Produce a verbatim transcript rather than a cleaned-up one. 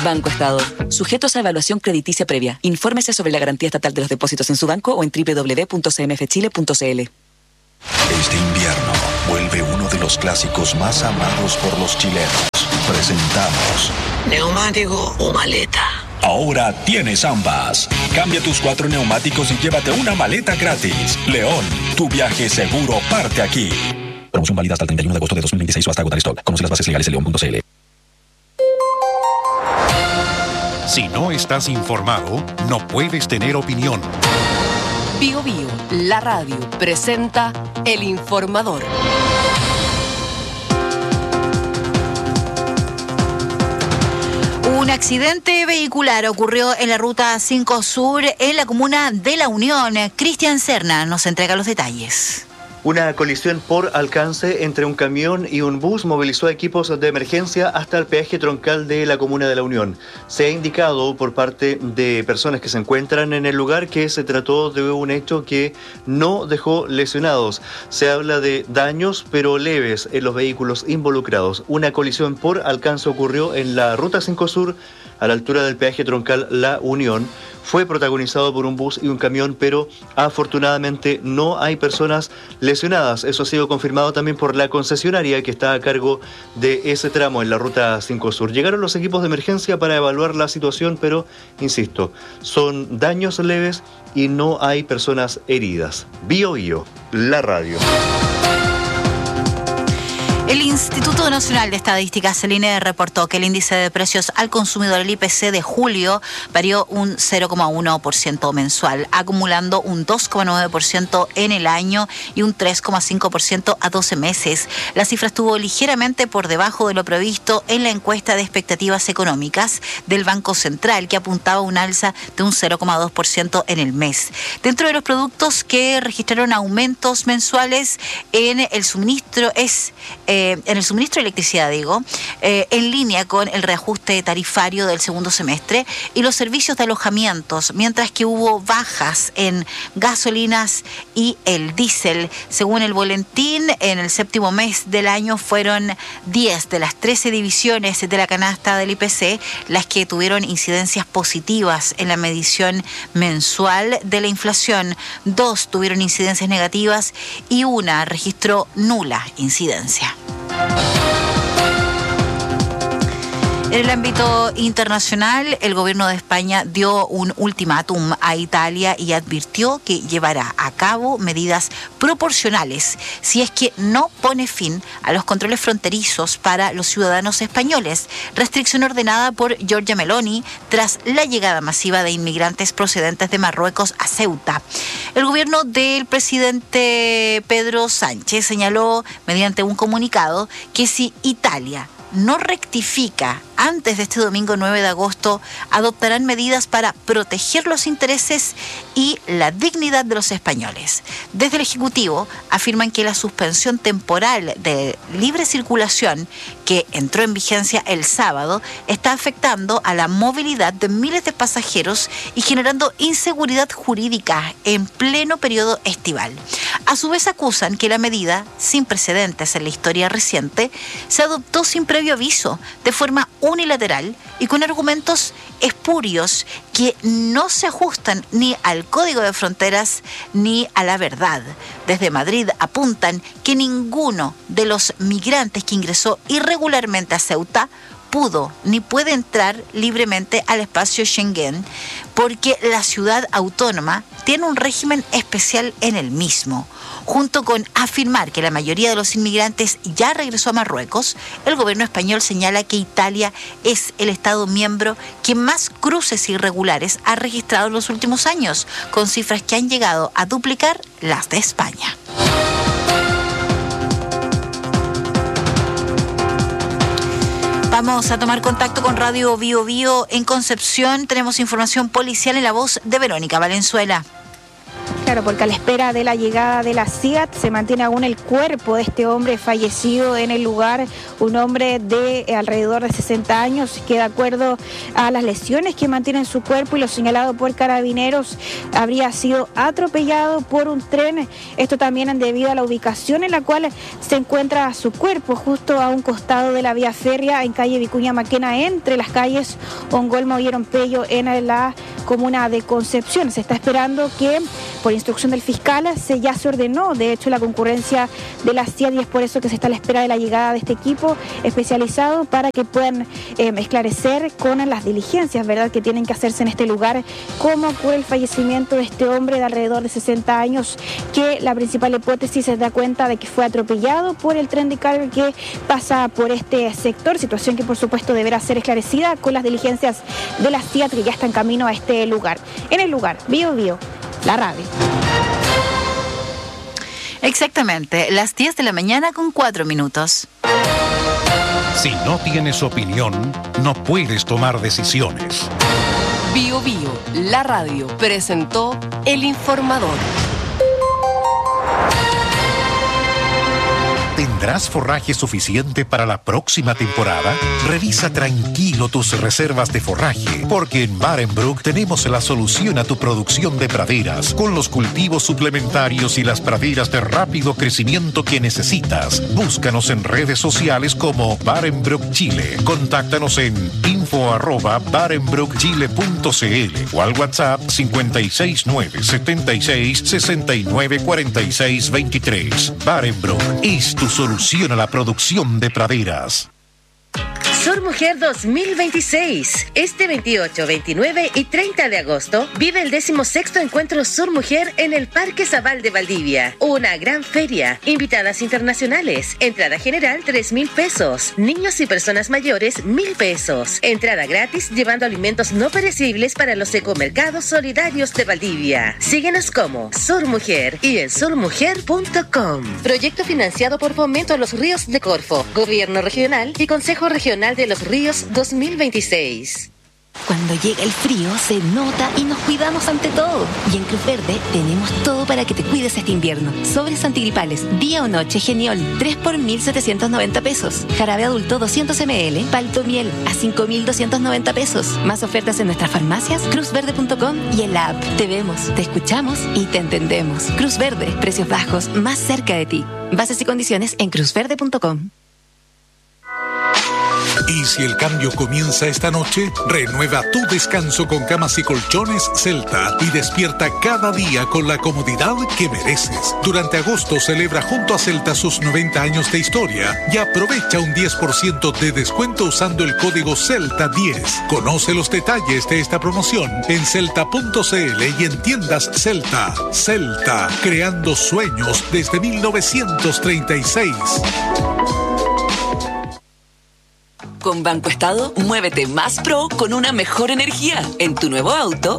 Banco Estado. Sujetos a evaluación crediticia previa. Infórmese sobre la garantía estatal de los depósitos en su banco o en doble u doble u doble u punto c m f chile punto c l. Este invierno vuelve uno de los clásicos más amados por los chilenos. Presentamos ¿neumático o maleta? Ahora tienes ambas. Cambia tus cuatro neumáticos y llévate una maleta gratis. León, tu viaje seguro parte aquí. Promoción válida hasta el treinta y uno de agosto de dos mil veintiséis o hasta agotar stock. Conoce las bases legales en león punto c l. Si no estás informado, no puedes tener opinión. Bio Bio, la radio, presenta El Informador. Un accidente vehicular ocurrió en la ruta cinco Sur en la comuna de La Unión. Cristian Serna nos entrega los detalles. Una colisión por alcance entre un camión y un bus movilizó equipos de emergencia hasta el peaje troncal de la comuna de La Unión. Se ha indicado por parte de personas que se encuentran en el lugar que se trató de un hecho que no dejó lesionados. Se habla de daños, pero leves, en los vehículos involucrados. Una colisión por alcance ocurrió en la ruta cinco Sur, a la altura del peaje troncal La Unión. Fue protagonizado por un bus y un camión, pero afortunadamente no hay personas lesionadas. Eso ha sido confirmado también por la concesionaria que está a cargo de ese tramo en la ruta cinco Sur. Llegaron los equipos de emergencia para evaluar la situación, pero, insisto, son daños leves y no hay personas heridas. Bio Bio, la radio. El Instituto Nacional de Estadísticas, el I N E, reportó que el índice de precios al consumidor, el I P C de julio, varió un cero coma uno por ciento mensual, acumulando un dos coma nueve por ciento en el año y un tres coma cinco por ciento a doce meses. La cifra estuvo ligeramente por debajo de lo previsto en la encuesta de expectativas económicas del Banco Central, que apuntaba a un alza de un cero coma dos por ciento en el mes. Dentro de los productos que registraron aumentos mensuales en el suministro es... Eh, en el suministro de electricidad, digo, eh, en línea con el reajuste tarifario del segundo semestre, y los servicios de alojamientos, mientras que hubo bajas en gasolinas y el diésel. Según el boletín, en el séptimo mes del año fueron diez de las trece divisiones de la canasta del I P C las que tuvieron incidencias positivas en la medición mensual de la inflación. Dos tuvieron incidencias negativas y una registró nula incidencia. En el ámbito internacional, el gobierno de España dio un ultimátum a Italia y advirtió que llevará a cabo medidas proporcionales si es que no pone fin a los controles fronterizos para los ciudadanos españoles, restricción ordenada por Giorgia Meloni tras la llegada masiva de inmigrantes procedentes de Marruecos a Ceuta. El gobierno del presidente Pedro Sánchez señaló mediante un comunicado que si Italia no rectifica antes de este domingo nueve de agosto, adoptarán medidas para proteger los intereses y la dignidad de los españoles. Desde el Ejecutivo afirman que la suspensión temporal de libre circulación, que entró en vigencia el sábado, está afectando a la movilidad de miles de pasajeros y generando inseguridad jurídica en pleno periodo estival. A su vez acusan que la medida, sin precedentes en la historia reciente, se adoptó sin previo aviso, de forma unilateral y con argumentos espurios que no se ajustan ni al Código de Fronteras ni a la verdad. Desde Madrid apuntan que ninguno de los migrantes que ingresó irregularmente a Ceuta pudo ni puede entrar libremente al espacio Schengen porque la ciudad autónoma tiene un régimen especial en el mismo. Junto con afirmar que la mayoría de los inmigrantes ya regresó a Marruecos, el gobierno español señala que Italia es el Estado miembro que más cruces irregulares ha registrado en los últimos años, con cifras que han llegado a duplicar las de España. Vamos a tomar contacto con Radio Bio Bio en Concepción. Tenemos información policial en la voz de Verónica Valenzuela. claro, porque a la espera de la llegada de la C I A T se mantiene aún el cuerpo de este hombre fallecido en el lugar, un hombre de eh, alrededor de sesenta años que de acuerdo a las lesiones que mantiene en su cuerpo y lo señalado por carabineros habría sido atropellado por un tren, esto también debido a la ubicación en la cual se encuentra su cuerpo, justo a un costado de la vía férrea en calle Vicuña Maquena, entre las calles Ongolmo y Orompeyo en la comuna de Concepción. Se está esperando que, por instrucción del fiscal, se ya se ordenó, de hecho, la concurrencia de la C I A D y es por eso que se está a la espera de la llegada de este equipo especializado para que puedan eh, esclarecer con las diligencias, ¿verdad?, que tienen que hacerse en este lugar, cómo ocurre el fallecimiento de este hombre de alrededor de sesenta años, que la principal hipótesis se da cuenta de que fue atropellado por el tren de carga que pasa por este sector, situación que por supuesto deberá ser esclarecida con las diligencias de la C I A D que ya está en camino a este lugar. En el lugar, Bio Bio, la radio. Exactamente, las diez de la mañana con cuatro minutos. Si no tienes opinión, no puedes tomar decisiones. Bio Bio, la radio, presentó El Informador. ¿Tendrás forraje suficiente para la próxima temporada? Revisa tranquilo tus reservas de forraje, porque en Barenbrook tenemos la solución a tu producción de praderas, con los cultivos suplementarios y las praderas de rápido crecimiento que necesitas. Búscanos en redes sociales como Barenbrook Chile. Contáctanos en info arroba barenbrook chile punto c l o al WhatsApp cinco seis nueve, siete seis, seis nueve, cuatro seis dos tres. Barenbrook es tu solución a la producción de praderas. Sur Mujer dos mil veintiséis. Este veintiocho, veintinueve y treinta de agosto vive el decimosexto Encuentro Sur Mujer en el Parque Zabal de Valdivia. Una gran feria, invitadas internacionales, entrada general tres mil pesos, niños y personas mayores mil pesos, entrada gratis llevando alimentos no perecibles para los ecomercados solidarios de Valdivia. Síguenos como Sur Mujer y en sur mujer punto com. Proyecto financiado por Fomento a los Ríos de Corfo, Gobierno Regional y Consejo Regional de los Ríos dos mil veintiséis. Cuando llega el frío se nota y nos cuidamos ante todo. Y en Cruz Verde tenemos todo para que te cuides este invierno. Sobres antigripales, día o noche Geniol, tres por mil setecientos noventa pesos. Jarabe adulto doscientos mililitros, Palto Miel a cinco mil doscientos noventa pesos. Más ofertas en nuestras farmacias, cruz verde punto com y en la app. Te vemos, te escuchamos y te entendemos. Cruz Verde, precios bajos, más cerca de ti. Bases y condiciones en cruz verde punto com. Y si el cambio comienza esta noche, renueva tu descanso con camas y colchones Celta y despierta cada día con la comodidad que mereces. Durante agosto celebra junto a Celta sus noventa años de historia y aprovecha un diez por ciento de descuento usando el código Celta diez. Conoce los detalles de esta promoción en celta punto c l y en tiendas Celta. Celta, creando sueños desde mil novecientos treinta y seis. Con Banco Estado, muévete más pro con una mejor energía. En tu nuevo auto,